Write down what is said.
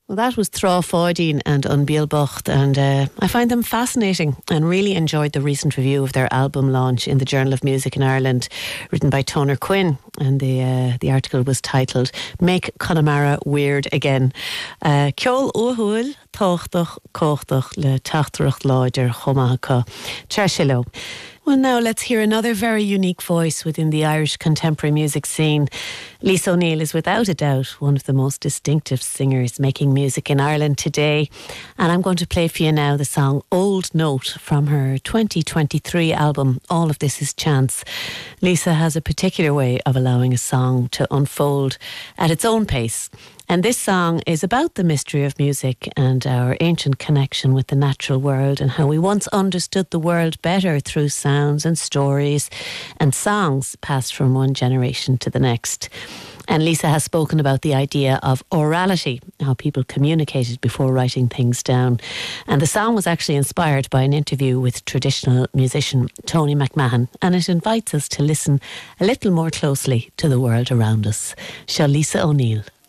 Well, that was Trá Fáidín and Unbealbocht, and I find them fascinating and really enjoyed the recent review of their album launch in the Journal of Music in Ireland, written by Toner Quinn, and the article was titled Make Connemara Weird Again. Ceol Uahuil, Táchtach, Cóchtach, Le Tachtarach Láidir, Chomacha, Treshilo. Well, now let's hear another very unique voice within the Irish contemporary music scene. Lisa O'Neill is without a doubt one of the most distinctive singers making music in Ireland today. And I'm going to play for you now the song Old Note from her 2023 album, All of This Is Chance. Lisa has a particular way of allowing a song to unfold at its own pace. And this song is about the mystery of music and our ancient connection with the natural world and how we once understood the world better through sounds and stories and songs passed from one generation to the next. And Lisa has spoken about the idea of orality, how people communicated before writing things down. And the song was actually inspired by an interview with traditional musician Tony McMahon, and it invites us to listen a little more closely to the world around us. Shall Lisa O'Neill.